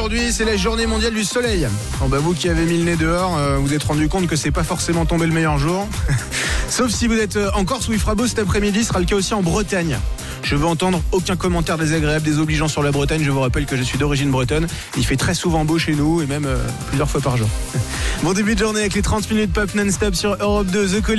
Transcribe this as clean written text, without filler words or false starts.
aujourd'hui, c'est la journée mondiale du soleil. Vous qui avez mis le nez dehors, vous vous êtes rendu compte que c'est pas forcément tombé le meilleur jour. Sauf si vous êtes en Corse où il fera beau cet après-midi, ce sera le cas aussi en Bretagne. Je veux entendre aucun commentaire désagréable, désobligeant sur la Bretagne. Je vous rappelle que je suis d'origine bretonne. Il fait très souvent beau chez nous et même plusieurs fois par jour. Bon début de journée avec les 30 minutes pop non-stop sur Europe 2. The Calling.